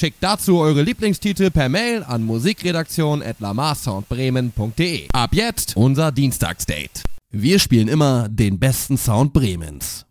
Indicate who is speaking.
Speaker 1: Schickt dazu eure Lieblingstitel per Mail an musikredaktion@lamarsoundbremen.de. Ab jetzt unser Dienstagsdate. Wir spielen immer den besten Sound Bremens.